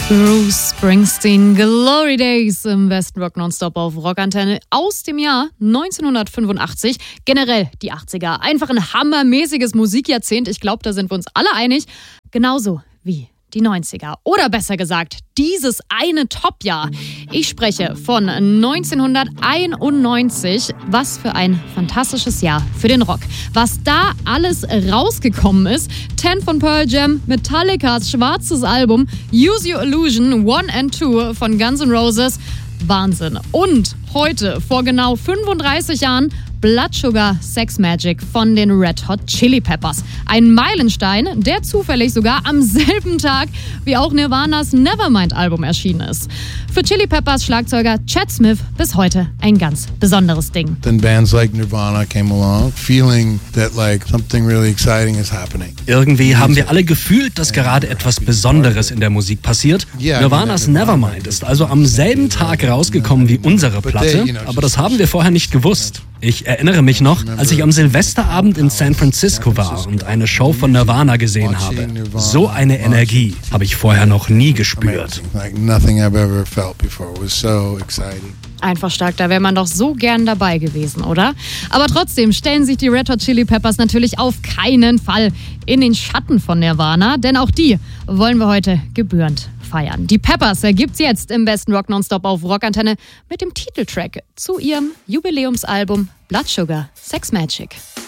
Bruce Springsteen, Glory Days im Westen Rock Nonstop auf Rockantenne aus dem Jahr 1985. Generell die 80er, einfach ein hammermäßiges Musikjahrzehnt. Ich glaube, da sind wir uns alle einig. Genauso wie die 90er. Oder besser gesagt, dieses eine Top-Jahr. Ich spreche von 1991. Was für ein fantastisches Jahr für den Rock. Was da alles rausgekommen ist. 10 von Pearl Jam, Metallicas schwarzes Album, Use Your Illusion 1 and 2 von Guns N' Roses. Wahnsinn. Und heute, vor genau 35 Jahren, Blood Sugar Sex Magik von den Red Hot Chili Peppers. Ein Meilenstein, der zufällig sogar am selben Tag wie auch Nirvanas Nevermind-Album erschienen ist. Für Chili Peppers Schlagzeuger Chad Smith bis heute ein ganz besonderes Ding. Then bands like Nirvana came along, feeling that like something really exciting is happening. Irgendwie haben wir alle gefühlt, dass gerade etwas Besonderes in der Musik passiert. Nirvanas Nevermind ist also am selben Tag rausgekommen wie unsere Platte, aber das haben wir vorher nicht gewusst. Ich erinnere mich noch, als ich am Silvesterabend in San Francisco war und eine Show von Nirvana gesehen habe. So eine Energie habe ich vorher noch nie gespürt. Einfach stark, da wäre man doch so gern dabei gewesen, oder? Aber trotzdem stellen sich die Red Hot Chili Peppers natürlich auf keinen Fall in den Schatten von Nirvana, denn auch die wollen wir heute gebührend feiern. Die Peppers gibt's jetzt im besten Rock Nonstop auf Rockantenne mit dem Titeltrack zu ihrem Jubiläumsalbum Blood Sugar Sex Magik.